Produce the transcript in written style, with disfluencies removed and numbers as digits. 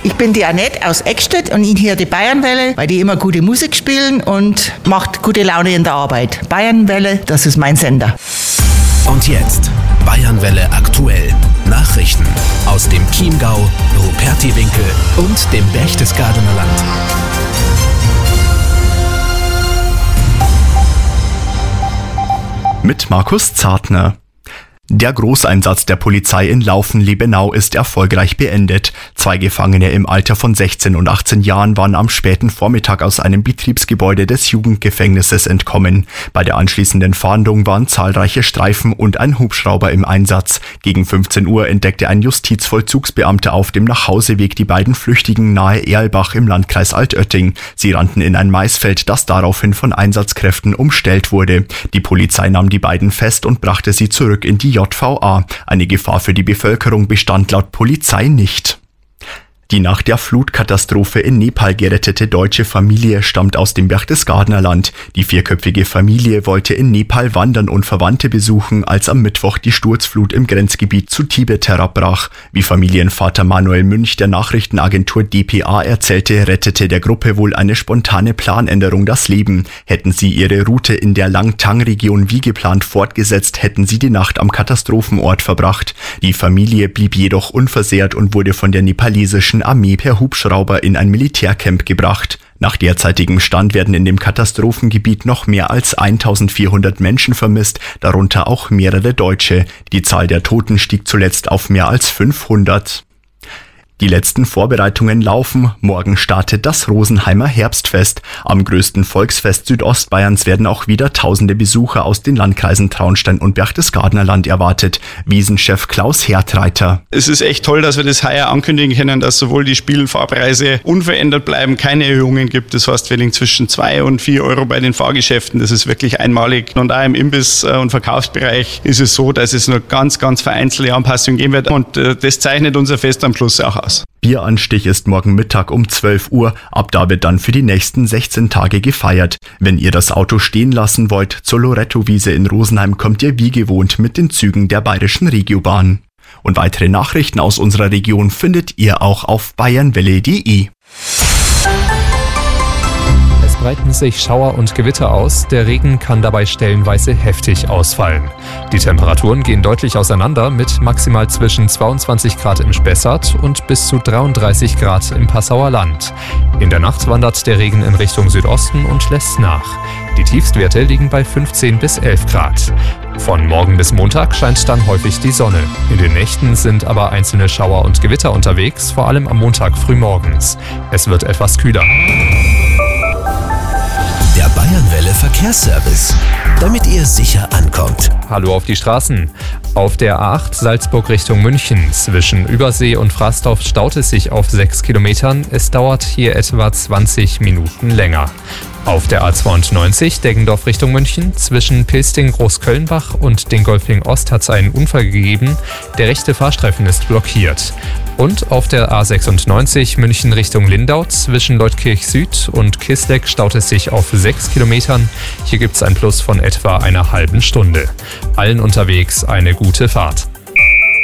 Ich bin die Annette aus Eckstedt und ich höre die Bayernwelle, weil die immer gute Musik spielen und macht gute Laune in der Arbeit. Bayernwelle, das ist mein Sender. Und jetzt Bayernwelle aktuell. Nachrichten aus dem Chiemgau, Rupertiwinkel und dem Berchtesgadener Land. Mit Markus Zartner. Der Großeinsatz der Polizei in Laufen-Liebenau ist erfolgreich beendet. 2 Gefangene im Alter von 16 und 18 Jahren waren am späten Vormittag aus einem Betriebsgebäude des Jugendgefängnisses entkommen. Bei der anschließenden Fahndung waren zahlreiche Streifen und ein Hubschrauber im Einsatz. Gegen 15 Uhr entdeckte ein Justizvollzugsbeamter auf dem Nachhauseweg die beiden Flüchtigen nahe Erlbach im Landkreis Altötting. Sie rannten in ein Maisfeld, das daraufhin von Einsatzkräften umstellt wurde. Die Polizei nahm die beiden fest und brachte sie zurück in die JVA. Eine Gefahr für die Bevölkerung bestand laut Polizei nicht. Die nach der Flutkatastrophe in Nepal gerettete deutsche Familie stammt aus dem Berchtesgadener Land. Die 4-köpfige Familie wollte in Nepal wandern und Verwandte besuchen, als am Mittwoch die Sturzflut im Grenzgebiet zu Tibet herabbrach. Wie Familienvater Manuel Münch der Nachrichtenagentur dpa erzählte, rettete der Gruppe wohl eine spontane Planänderung das Leben. Hätten sie ihre Route in der Langtang-Region wie geplant fortgesetzt, hätten sie die Nacht am Katastrophenort verbracht. Die Familie blieb jedoch unversehrt und wurde von der nepalesischen Armee per Hubschrauber in ein Militärcamp gebracht. Nach derzeitigem Stand werden in dem Katastrophengebiet noch mehr als 1400 Menschen vermisst, darunter auch mehrere Deutsche. Die Zahl der Toten stieg zuletzt auf mehr als 500. Die letzten Vorbereitungen laufen. Morgen startet das Rosenheimer Herbstfest. Am größten Volksfest Südostbayerns werden auch wieder tausende Besucher aus den Landkreisen Traunstein und Berchtesgadener Land erwartet. Wiesenchef Klaus Hertreiter. Es ist echt toll, dass wir das heuer ankündigen können, dass sowohl die Spielfahrpreise unverändert bleiben, keine Erhöhungen gibt. Das heißt, wir liegen zwischen 2 und 4 Euro bei den Fahrgeschäften. Das ist wirklich einmalig. Und auch im Imbiss- und Verkaufsbereich ist es so, dass es nur ganz vereinzelte Anpassungen geben wird. Und das zeichnet unser Fest am Schluss auch aus. Bieranstich ist morgen Mittag um 12 Uhr. Ab da wird dann für die nächsten 16 Tage gefeiert. Wenn ihr das Auto stehen lassen wollt, zur Lorettowiese in Rosenheim kommt ihr wie gewohnt mit den Zügen der Bayerischen Regiobahn. Und weitere Nachrichten aus unserer Region findet ihr auch auf bayernwelle.de. Es breiten sich Schauer und Gewitter aus. Der Regen kann dabei stellenweise heftig ausfallen. Die Temperaturen gehen deutlich auseinander mit maximal zwischen 22 Grad im Spessart und bis zu 33 Grad im Passauer Land. In der Nacht wandert der Regen in Richtung Südosten und lässt nach. Die Tiefstwerte liegen bei 15 bis 11 Grad. Von morgen bis Montag scheint dann häufig die Sonne. In den Nächten sind aber einzelne Schauer und Gewitter unterwegs, vor allem am Montag frühmorgens. Es wird etwas kühler. Der Bayernwelle Verkehrsservice, damit ihr sicher ankommt. Hallo auf die Straßen. Auf der A8 Salzburg Richtung München zwischen Übersee und Frasdorf staut es sich auf 6 Kilometern. Es dauert hier etwa 20 Minuten länger. Auf der A92 Deggendorf Richtung München zwischen Pilsting-Großkölnbach und Dingolfing Ost hat es einen Unfall gegeben. Der rechte Fahrstreifen ist blockiert. Und auf der A96 München Richtung Lindau zwischen Leutkirch Süd und Kisleck staut es sich auf 6 Kilometern. Hier gibt es ein Plus von etwa einer halben Stunde. Allen unterwegs eine gute Fahrt.